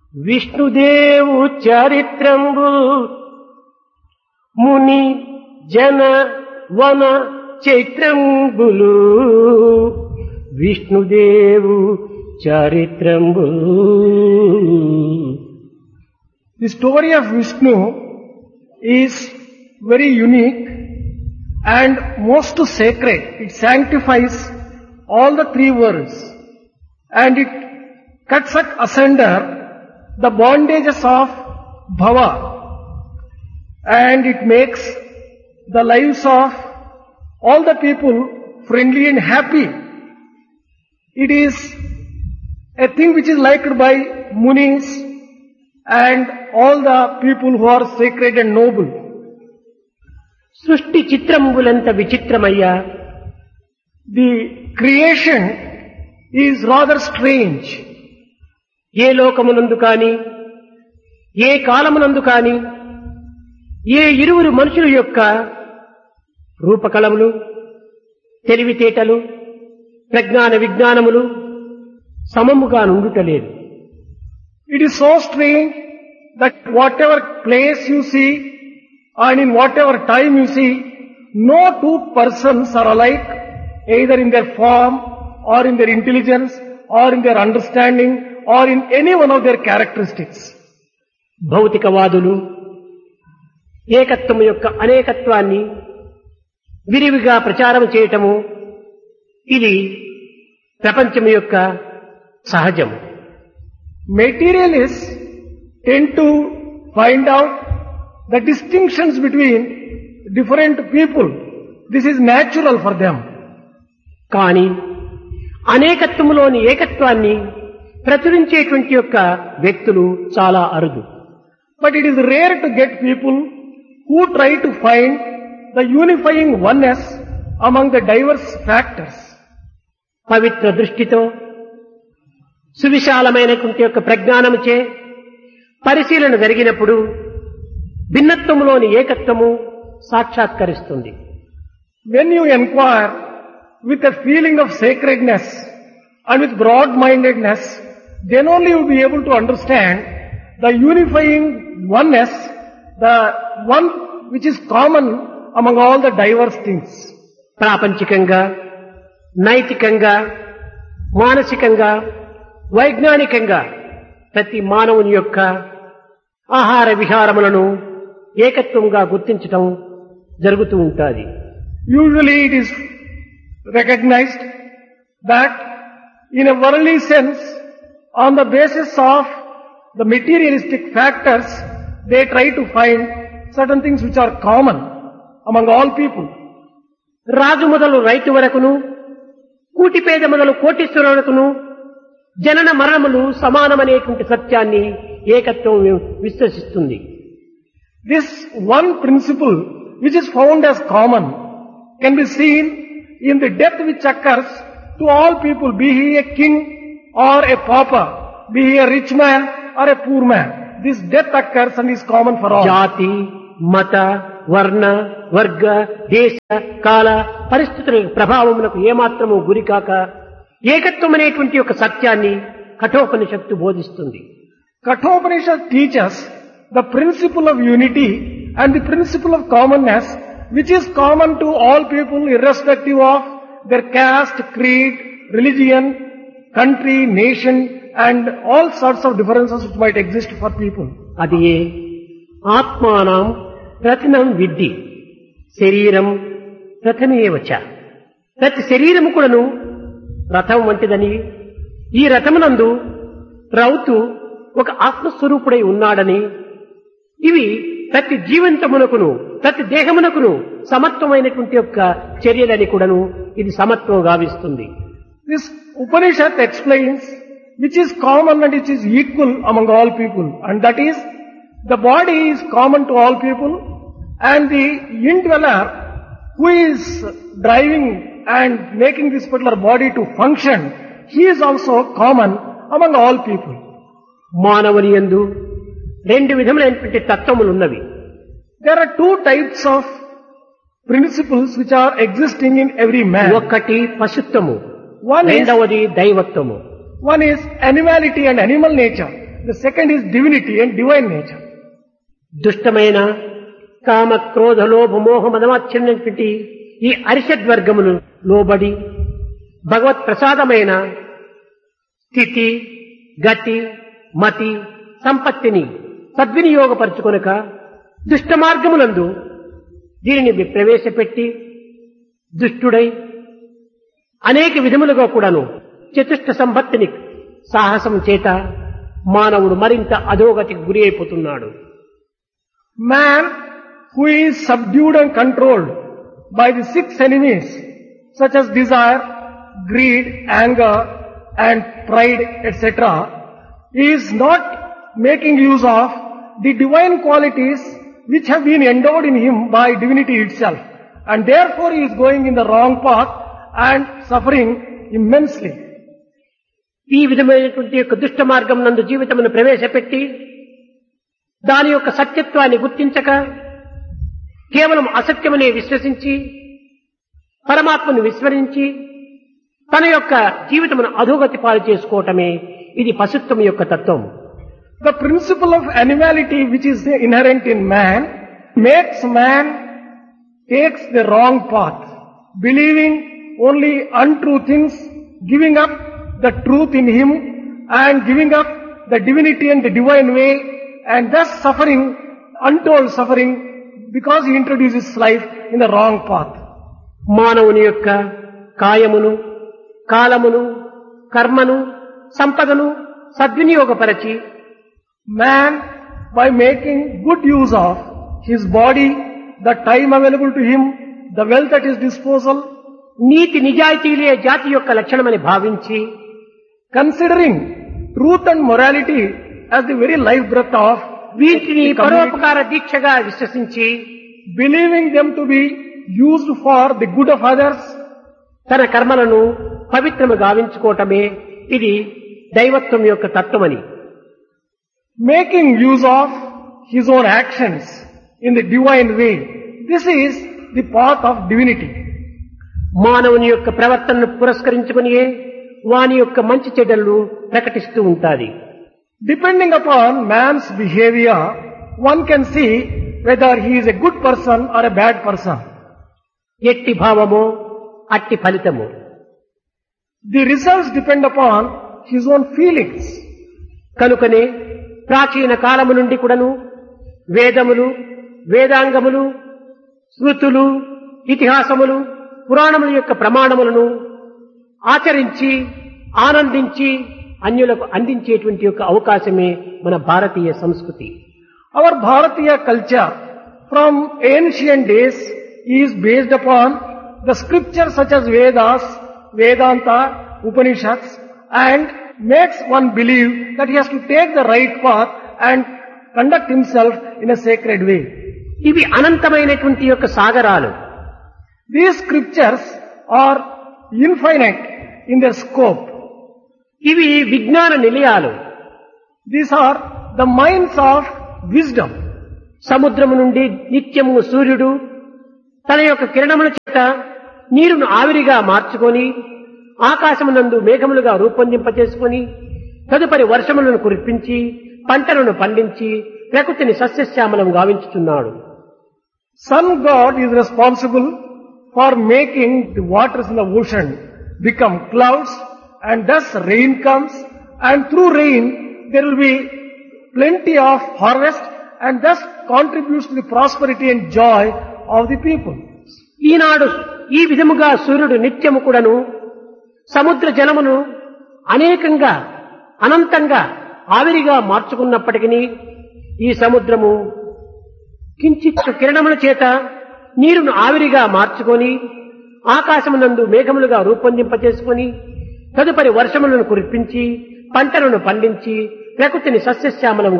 విష్ణుదేవు చరిత్రంబు ముని జన వన చైత్రంబులు విష్ణుదేవు చరిత్రంబు. The story of Vishnu is very unique and most sacred. It sanctifies all the three worlds and it cuts asunder the bondages of bhava and it makes the lives of all the people friendly and happy. It is a thing which is liked by munis and all the people who are sacred and noble. సృష్టి చిత్రంబులంత విచిత్రమయ్యా. The creation is rather strange. ఏ లోకమునందు కాని ఏ కాలమునందు కాని ఏ ఇరువురు మనుషుల యొక్క రూపకలములు, తెలివితేటలు, ప్రజ్ఞాన విజ్ఞానములు సమముగా నుండుటలేదు. It is so strange that whatever place you see and in whatever time you see, no two persons are alike either in their form or in their intelligence or in their understanding or in any one of their characteristics. భౌతికవాదులు ఏకత్వము యొక్క అనేకత్వాన్ని విరివిగా ప్రచారం చేయటము ఇది ప్రపంచము యొక్క సహజం. Materialists tend to find out the distinctions between different people. This is natural for them. కానీ అనేకత్వములోని ఏకత్వాన్ని ప్రచురించేటువంటి యొక్క వ్యక్తులు చాలా అరుదు. But it is rare to get people who try to find the unifying oneness among the diverse factors. పవిత్ర దృష్టితో సువిశాలమైనటువంటి యొక్క ప్రజ్ఞానముచే పరిశీలన జరిగినప్పుడు భిన్నత్వములోని ఏకత్వము సాక్షాత్కరిస్తుంది. When you inquire with a feeling of sacredness and with broad-mindedness, then only you will be able to understand the unifying oneness, the one which is common among all the diverse things. ప్రాపంచికంగా, నైతికంగా, మానసికంగా, వైజ్ఞానికంగా ప్రతి మానవుని యొక్క ఆహార విహారములను ఏకత్వంగా గుర్తించటం జరుగుతూ ఉంటుంది. Usually it is recognized that in a worldly sense, on the basis of the materialistic factors, they try to find certain things which are common among all people. రాజు మొదలు రైతు వరకును, కూటిపేద మొదలు కోటీశ్వరులకును జనన మరణములు సమానమనేటువంటి సత్యాన్ని ఏకత్వం విశ్వసిస్తుంది. This one principle which is found as common can be seen in the death which occurs to all people, be he a king or a pauper, be he a rich man or a poor man. This death occurs and is common for all. జాతి, మత, వర్ణ, వర్గ, దేశ, కాల పరిస్థితుల ప్రభావములకు ఏమాత్రము గురికాక ఏకత్వం అనేటువంటి ఒక సత్యాన్ని కఠోపనిషత్తు బోధిస్తుంది. Kathopanishad teaches the principle of unity and the principle of commonness which is common to all people irrespective of their caste, creed, religion, country, nation and all sorts of differences which might exist for people. అది ఆత్మానం రత్నం విద్ధి శరీరం రథమేవచ. ప్రతి శరీరము కూడాను రథం వంటిదని, ఈ రథమునందు రౌతు ఒక ఆత్మస్వరూపుడై ఉన్నాడని, ఇవి ప్రతి జీవంతమునకును ప్రతి దేహమునకును సమత్వమైనటువంటి యొక్క చర్యలని కూడాను ఇది సమత్వం గావిస్తుంది. This Upanishad explains which is common and which is equal among all people, and that is the body is common to all people and the indweller who is driving and making this particular body to function, he is also common among all people. మానవుని యందు రెండు విధములైనటువంటి తత్వములు ఉన్నవి. There are two types of principles which are existing in every man. ఒకటి పశుత్వము, One is రెండవది దైవత్వము. One is animality and animal nature. The second is divinity and divine nature. దుష్టమైన కామ క్రోధ లోభ మోహ మదమాచ్ఛన్నటువంటి ఈ అరిషడ్వర్గములు లోబడి భగవత్ ప్రసాదమైన స్థితి గతి మతి సంపత్తిని సద్వినియోగపరచుకొనక దుష్ట మార్గములందు దీనిని ప్రవేశపెట్టి దుష్టుడై అనేక విధములుగా కూడాను చతుష్ట సంపత్తిని సాహసం చేత మానవుడు మరింత అధోగతికి గురి అయిపోతున్నాడు. Man who is subdued and controlled by the 6 enemies such as desire, greed, anger and pride etc. is not making use of the divine qualities which have been endowed in him by divinity itself, and therefore he is going in the wrong path and suffering immensely. ఈ విధమైనటువంటి యొక్క దుష్ట మార్గం నందు జీవితమును ప్రవేశపెట్టి దాని యొక్క సత్యత్వాన్ని గుర్తించక కేవలం అసత్యమనే విశ్వసించి పరమాత్మను విస్మరించి తన యొక్క జీవితమును అధోగతి పాలు చేసుకోవటమే ఇది పశుత్వం యొక్క తత్వం. The principle of animality which is inherent in man makes man takes the wrong path, believing only untrue things, giving up the truth in him and giving up the divinity and the divine way, and thus suffering untold suffering because he introduces life in the wrong path. మానవుని యొక్క కాయమును కాలమును కర్మను సంపదను సద్వినియోగపరచి Man, by making good use of his body, the time available to him, the wealth at his disposal, నీతి నిజాయితీలే జాతి యొక్క లక్షణమని భావించి considering truth and morality as the very life breath of వీటిని the community, పరోపకార దీక్షగా విశ్వసించి believing them to be used for the good of others, తన కర్మలను పవిత్రము గావించుకోవటమే ఇది దైవత్వం యొక్క తత్వమని, making use of his own actions in the divine way. This is the path of divinity. మానవుని యొక్క ప్రవర్తనను పురస్కరించుకుని వాని యొక్క మంచి చెడ్డలు ప్రకటిస్తూ ఉంటాది. Depending upon man's behavior, one can see whether he is a good person or a bad person. ఎట్టి భావమో అట్టి ఫలితము. The results depend upon his own feelings. కనుకనే ప్రాచీన కాలము నుండి కూడాను వేదములు వేదాంగములు స్మృతులు ఇతిహాసములు పురాణముల యొక్క ప్రమాణములను ఆచరించి ఆనందించి అన్యులకు అందించేటువంటి యొక్క అవకాశమే మన భారతీయ సంస్కృతి. Our Bharatiya culture from ancient days is based upon the scriptures such as Vedas, Vedanta, Upanishads, and makes one believe that he has to take the right path and conduct himself in a sacred way. ఇవి అనంతమైనటువంటి యొక్క సాగరాలు. These scriptures are infinite in their scope. ఇవి విజ్ఞాన నిలయాలు. These are the mines of wisdom. సముద్రము నుండి నిత్యము సూర్యుడు తన యొక్క కిరణముల చేత నీరును ఆవిరిగా మార్చుకొని ఆకాశమునందు మేఘములుగా రూపొందింపచేసుకొని తదుపరి వర్షములను కురిపించి పంటలను పండించి ప్రకృతిని సస్యశ్యామలం గావించుచున్నాడు. Sun God is responsible for making the waters in the ocean become clouds, and thus rain comes, and through rain there will be plenty of harvest, and thus contributes to the prosperity and joy of the people. ఈనాడు ఈ విధముగా సూర్యుడు నిత్యము కూడాను సముద్ర జలమును అనేకంగా అనంతంగా ఆవిరిగా మార్చుకున్నప్పటికీ ఈ సముద్రము కించిత్ కిరణముల చేత నీరును ఆవిరిగా మార్చుకొని ఆకాశమునందు మేఘములుగా రూపొందింపచేసుకొని తదుపరి వర్షములను కురిపించి పంటలను పండించి ప్రకృతిని సస్యశ్యామలం